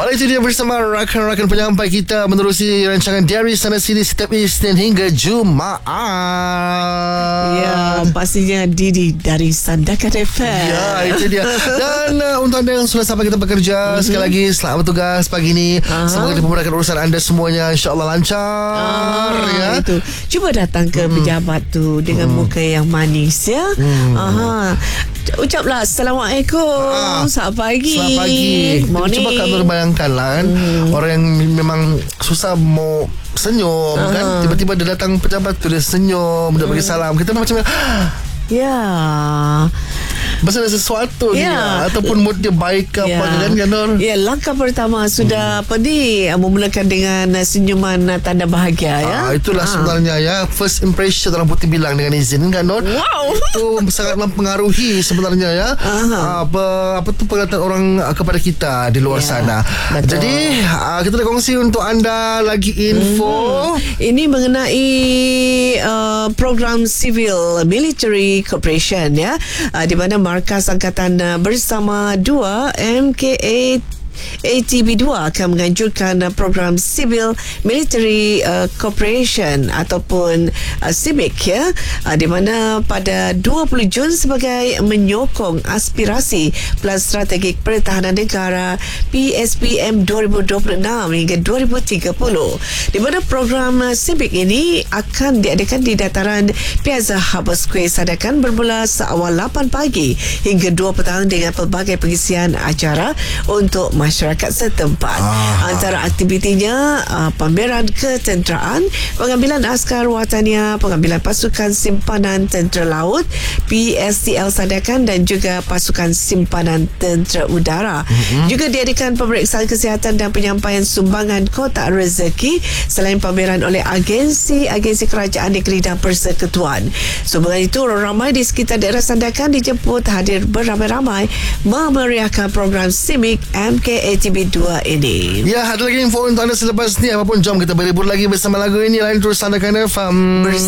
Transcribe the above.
Itu dia bersama rakan-rakan penyampai kita menerusi rancangan dari sana sini setiap Isnin hingga Jumaat. Ya, pastinya Didi dari Sandakan FM. Ya, itu dia. Dan untuk anda yang sudah sampai kita bekerja, sekali lagi selamat bertugas pagi ni. Semoga dipermudahkan urusan anda semuanya, insya-Allah lancar. Ya. Itu. Cuba datang ke pejabat tu dengan muka yang manis ya. Ucaplah Assalamualaikum. Selamat pagi. Selamat pagi. Morning. Cuba kamu bayangkan lah kan, orang yang memang susah mau senyum kan, tiba-tiba dia datang pejabat tu, dia senyum, dia bagi salam, kita macam ya. Pasal ada sesuatu dia, ataupun mood dia baik ke apa kan Nur? Ya, langkah pertama sudah memulakan dengan senyuman tanda bahagia ya. Itulah sebenarnya ya, first impression orang putih bilang dengan izin kan Nur. Wow. Itu sangat mempengaruhi sebenarnya ya. Apa tu penglihatan orang kepada kita di luar sana. Betul. Jadi kita nak kongsi untuk anda lagi info. Ini mengenai program Civil Military Cooperation ya, di mana Markas Angkatan Bersama 2 MKA ATB 2 akan menganjurkan program Civil Military Cooperation ataupun CIMIC ya, di mana pada 20 Jun sebagai menyokong aspirasi Pelan Strategik Pertahanan Negara PSPM 2026 hingga 2030, di mana program CIMIC ini akan diadakan di dataran Piazza Harbour Square Sandakan bermula seawal 8 pagi hingga 2 petang dengan pelbagai pengisian acara untuk masyarakat setempat. Antara aktivitinya pameran ketenteraan, pengambilan askar watania, pengambilan pasukan simpanan tentera laut PSTL Sandakan dan juga pasukan simpanan tentera udara. Juga diadakan pemeriksaan kesihatan dan penyampaian sumbangan kotak rezeki selain pameran oleh agensi kerajaan negeri dan persekutuan. Sumbangan itu ramai di sekitar daerah Sandakan dijemput hadir beramai-ramai memeriahkan program CIMIC MKATB 2 ini. Ya, ada lagi info untuk anda selepas ni. Apapun, jom kita berlibur lagi bersama lagu ini. Lain terus Sandakan FM.